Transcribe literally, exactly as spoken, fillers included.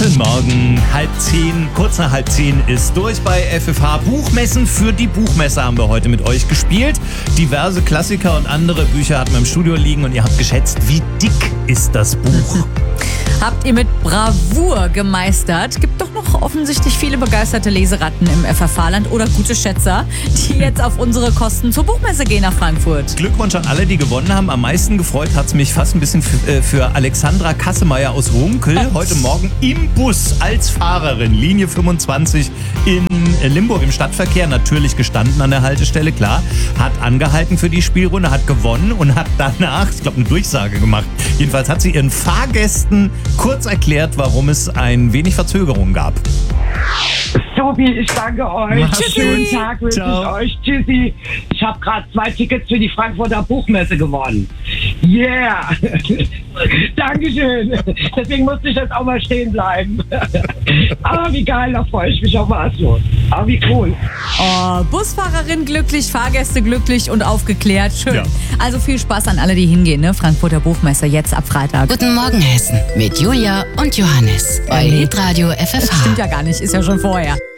Guten Morgen, halb zehn, kurz nach halb zehn ist durch bei F F H. Buchmessen für die Buchmesse haben wir heute mit euch gespielt. Diverse Klassiker und andere Bücher hatten wir im Studio liegen und ihr habt geschätzt, wie dick ist das Buch? Habt ihr mit Bravour gemeistert. Gibt doch noch offensichtlich viele begeisterte Leseratten im F F H-Land oder gute Schätzer, die jetzt auf unsere Kosten zur Buchmesse gehen nach Frankfurt. Glückwunsch an alle, die gewonnen haben. Am meisten gefreut hat es mich fast ein bisschen für, äh, für Alexandra Kassemeyer aus Runkel. Heute Morgen im Bus als Fahrerin, Linie fünfundzwanzig in Limburg im Stadtverkehr. Natürlich gestanden an der Haltestelle, klar. Hat angehalten für die Spielrunde, hat gewonnen und hat danach, ich glaube, eine Durchsage gemacht. Jedenfalls hat sie ihren Fahrgästen kurz erklärt, warum es ein wenig Verzögerung gab. Sophie, ich danke euch. Mach's Schönen gut. Tag wünsche ich Ciao. euch. Tschüssi. Ich habe gerade zwei Tickets für die Frankfurter Buchmesse gewonnen. Yeah. Dankeschön. Deswegen musste ich jetzt auch mal stehen bleiben. Aber wie geil, da freue ich mich auf was los. Aber wie cool. Oh, Busfahrerin glücklich, Fahrgäste glücklich und aufgeklärt. Schön. Ja. Also viel Spaß an alle, die hingehen, ne? Frankfurter Buchmesse jetzt ab Freitag. Guten Morgen Hessen mit Julia und Johannes bei nee. Hitradio F F Das H. stimmt ja gar nicht, ist ja schon vorher.